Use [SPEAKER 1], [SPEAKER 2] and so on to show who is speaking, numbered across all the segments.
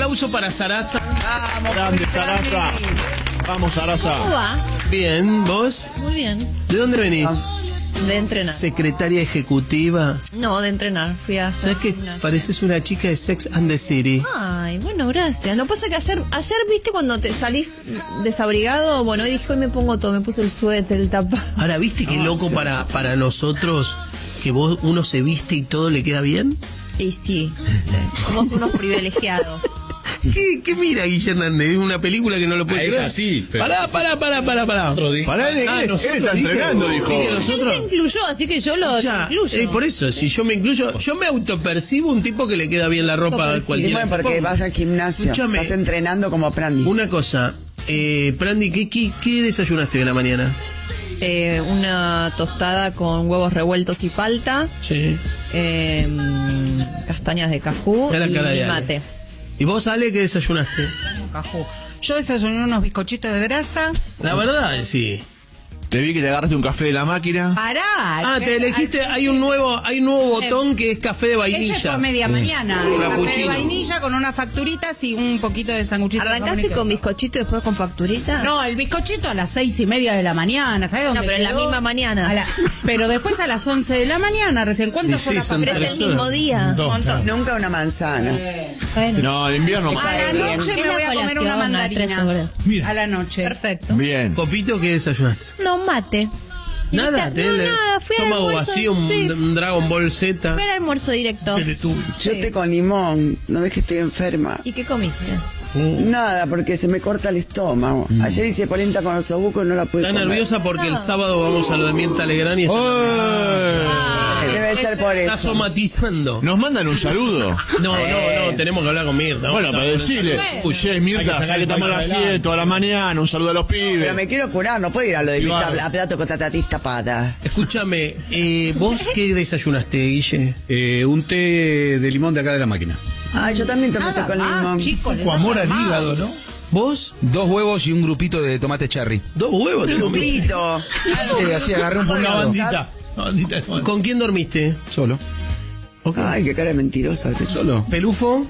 [SPEAKER 1] aplauso para Sarasa.
[SPEAKER 2] Vamos, grande Sarasa. Vamos, Sarasa.
[SPEAKER 3] ¿Cómo va?
[SPEAKER 1] Bien, ¿vos?
[SPEAKER 3] Muy bien.
[SPEAKER 1] ¿De dónde venís?
[SPEAKER 3] De entrenar.
[SPEAKER 1] Secretaria ejecutiva.
[SPEAKER 3] No, de entrenar. Fui a hacer
[SPEAKER 1] ¿Sabes que
[SPEAKER 3] gimnasia.
[SPEAKER 1] pareces una chica de Sex and the City?
[SPEAKER 3] Ay, bueno, gracias. Lo que pasa es que ayer viste cuando te salís desabrigado. Bueno, hoy dije, hoy me pongo todo. Me puse el suéter, el tapado.
[SPEAKER 1] Ahora, ¿viste qué loco para nosotros que uno se viste y todo le queda bien?
[SPEAKER 3] Y sí, somos unos privilegiados.
[SPEAKER 1] ¿Qué mira Guillermo Hernández? Es una película que no lo puede creer.
[SPEAKER 4] Es así.
[SPEAKER 1] Pará.
[SPEAKER 2] Pará, él está entrenando, dijo.
[SPEAKER 3] Él se incluyó, así que yo lo incluyo.
[SPEAKER 1] Por eso, si yo me incluyo, yo me autopercibo un tipo que le queda bien la ropa a
[SPEAKER 5] Y
[SPEAKER 1] cualquiera.
[SPEAKER 5] bueno, porque vas al gimnasio,
[SPEAKER 1] Escúchame.
[SPEAKER 5] vas entrenando como Prandi.
[SPEAKER 1] Una cosa, Prandi, ¿qué desayunaste de la mañana?
[SPEAKER 3] Una tostada con huevos revueltos y palta,
[SPEAKER 1] Sí.
[SPEAKER 3] castañas de cajú
[SPEAKER 1] Mirá la cara de
[SPEAKER 3] y
[SPEAKER 1] Ale.
[SPEAKER 3] mate.
[SPEAKER 1] ¿Y vos, Ale, qué desayunaste?
[SPEAKER 6] Cajú. Yo desayuné unos bizcochitos de grasa.
[SPEAKER 1] La verdad, sí.
[SPEAKER 2] Te vi que te agarraste un café de la máquina.
[SPEAKER 6] Pará.
[SPEAKER 1] Te elegiste, hay un nuevo botón que es café de vainilla.
[SPEAKER 6] Ese fue a media mañana. Café de
[SPEAKER 1] Frappuccino.
[SPEAKER 6] vainilla con unas facturitas y un poquito de sanguchito. de
[SPEAKER 3] ¿Arrancaste
[SPEAKER 6] jamón y
[SPEAKER 3] con
[SPEAKER 6] queso.
[SPEAKER 3] bizcochito y después con facturita?
[SPEAKER 6] No, el bizcochito a las 6:30 de la mañana, ¿sabes dónde
[SPEAKER 3] No, pero en la
[SPEAKER 6] quedó?
[SPEAKER 3] misma mañana.
[SPEAKER 6] Pero después a las 11 de la mañana, recién. ¿Cuántas
[SPEAKER 1] Sí,
[SPEAKER 6] horas
[SPEAKER 1] son
[SPEAKER 3] Pero
[SPEAKER 6] pasaron?
[SPEAKER 3] es el mismo día.
[SPEAKER 5] Nunca una manzana.
[SPEAKER 3] Bueno.
[SPEAKER 2] No, en invierno.
[SPEAKER 6] A la noche
[SPEAKER 3] ¿Qué
[SPEAKER 6] me
[SPEAKER 3] es
[SPEAKER 6] voy
[SPEAKER 3] la
[SPEAKER 6] a comer
[SPEAKER 3] colación?
[SPEAKER 6] una
[SPEAKER 3] Unas 3
[SPEAKER 6] mandarina.
[SPEAKER 3] horas.
[SPEAKER 6] A la noche.
[SPEAKER 3] Perfecto.
[SPEAKER 2] Bien.
[SPEAKER 1] Copito, ¿qué desayunaste?
[SPEAKER 3] No, mate.
[SPEAKER 1] Nada,
[SPEAKER 3] nada, fui al
[SPEAKER 1] estómago
[SPEAKER 3] almuerzo,
[SPEAKER 1] vacío,
[SPEAKER 3] sí.
[SPEAKER 1] un Dragon Ball Z.
[SPEAKER 3] Fue al almuerzo directo.
[SPEAKER 5] Yo té con limón, no ves que estoy enferma.
[SPEAKER 3] ¿Y qué comiste?
[SPEAKER 5] Nada, porque se me corta el estómago. Ayer hice polenta con osobuco y no la pude
[SPEAKER 1] Está
[SPEAKER 5] comer.
[SPEAKER 1] nerviosa porque el sábado vamos a lo de Mirta Legrand y
[SPEAKER 5] Debe ser por
[SPEAKER 1] está
[SPEAKER 5] eso.
[SPEAKER 1] somatizando.
[SPEAKER 2] Nos mandan un saludo.
[SPEAKER 1] No, tenemos que hablar con Mirta.
[SPEAKER 2] Bueno, para decirle,
[SPEAKER 3] Bueno.
[SPEAKER 2] Mirta, sale a tomar a las 7 toda la mañana, un saludo a los pibes.
[SPEAKER 5] Pero me quiero curar, no puedo ir a lo de Mirta a plato con tatatís tapada.
[SPEAKER 1] Escúchame, ¿vos qué desayunaste, Guille?
[SPEAKER 4] Un té de limón de acá de la máquina.
[SPEAKER 5] Ah, yo también tomé té
[SPEAKER 6] Nada
[SPEAKER 5] con
[SPEAKER 6] más,
[SPEAKER 5] limón.
[SPEAKER 6] chicos.
[SPEAKER 7] Con amor al hígado, ¿no?
[SPEAKER 1] ¿Vos?
[SPEAKER 7] 2 huevos y un grupito de tomate cherry.
[SPEAKER 1] 2 huevos te comiste.
[SPEAKER 5] Grupito.
[SPEAKER 7] Así agarré un
[SPEAKER 1] Una
[SPEAKER 7] puñado.
[SPEAKER 1] bandita. ¿Con quién dormiste?
[SPEAKER 7] Solo.
[SPEAKER 1] Ok.
[SPEAKER 5] Ay, qué cara mentirosa.
[SPEAKER 7] Solo.
[SPEAKER 1] ¿Pelufo?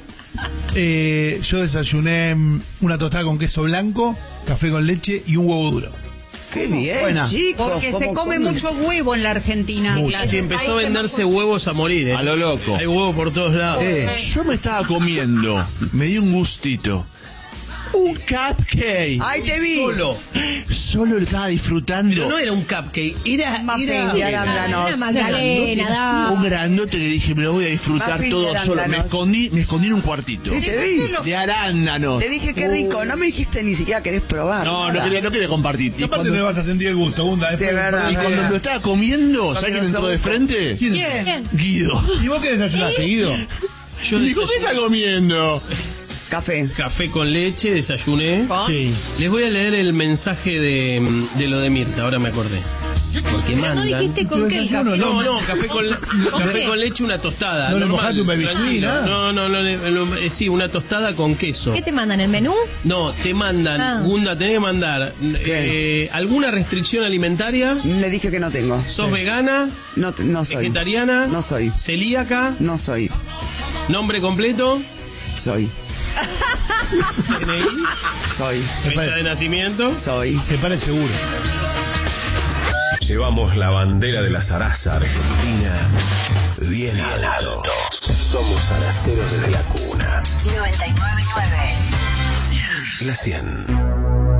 [SPEAKER 8] Yo desayuné una tostada con queso blanco, café con leche y un huevo duro.
[SPEAKER 5] Qué bien,
[SPEAKER 7] Buena.
[SPEAKER 5] chicos.
[SPEAKER 6] Porque se
[SPEAKER 5] ¿cómo
[SPEAKER 6] come
[SPEAKER 5] comen?
[SPEAKER 6] mucho huevo en la Argentina.
[SPEAKER 1] Sí, empezó a venderse huevos a morir,
[SPEAKER 2] A lo loco.
[SPEAKER 1] Hay huevos por todos lados.
[SPEAKER 2] Yo me estaba comiendo, me di un gustito. Un cupcake.
[SPEAKER 5] Ay, te vi.
[SPEAKER 2] Solo lo estaba disfrutando.
[SPEAKER 1] Pero no era un cupcake, era
[SPEAKER 5] Muffin de arándanos.
[SPEAKER 3] Magdalena, da.
[SPEAKER 2] Un grandote que dije, me lo voy a disfrutar
[SPEAKER 5] Muffin
[SPEAKER 2] todo
[SPEAKER 5] de
[SPEAKER 2] solo. Me
[SPEAKER 5] arándanos.
[SPEAKER 2] escondí en un cuartito.
[SPEAKER 5] Sí, te vi.
[SPEAKER 2] De arándanos.
[SPEAKER 5] Te dije qué rico. No me dijiste ni siquiera querés probar.
[SPEAKER 2] No
[SPEAKER 5] nada.
[SPEAKER 2] quería compartir.
[SPEAKER 8] Y aparte no vas a sentir el gusto, Gunda.
[SPEAKER 5] Sí, es verdad.
[SPEAKER 2] Y cuando me lo estaba comiendo, ¿sabes quién entró de frente?
[SPEAKER 6] ¿Quién?
[SPEAKER 2] Guido.
[SPEAKER 8] ¿Y vos qué desayunaste, Guido?
[SPEAKER 1] Yo
[SPEAKER 2] Dijo, ¿qué está comiendo?
[SPEAKER 5] Café.
[SPEAKER 1] café con leche, desayuné.
[SPEAKER 8] Sí.
[SPEAKER 1] Les voy a leer el mensaje de lo de Mirta, ahora me acordé. Porque
[SPEAKER 3] Pero no
[SPEAKER 1] mandan.
[SPEAKER 3] dijiste con qué el café.
[SPEAKER 1] No, café con leche, una tostada.
[SPEAKER 8] ¿No le
[SPEAKER 1] normal,
[SPEAKER 8] mojaste un baby
[SPEAKER 1] tranquilo.
[SPEAKER 8] queen, nada?
[SPEAKER 1] No, sí, una tostada con queso.
[SPEAKER 3] ¿Qué te mandan, el menú?
[SPEAKER 1] No, te mandan, Gunda, tenés que mandar alguna restricción alimentaria.
[SPEAKER 5] Le dije que no tengo.
[SPEAKER 1] ¿Sos vegana?
[SPEAKER 5] No soy.
[SPEAKER 1] ¿Vegetariana?
[SPEAKER 5] No soy.
[SPEAKER 1] ¿Celíaca?
[SPEAKER 5] No soy.
[SPEAKER 1] ¿Nombre completo?
[SPEAKER 5] Soy.
[SPEAKER 1] ¿DNI?
[SPEAKER 5] Soy.
[SPEAKER 1] ¿Fecha de nacimiento?
[SPEAKER 5] Soy.
[SPEAKER 8] Te parece seguro.
[SPEAKER 4] Llevamos la bandera de la zaraza argentina bien alto. Somos zaraceros desde la cuna.
[SPEAKER 9] 99.9
[SPEAKER 4] La 100.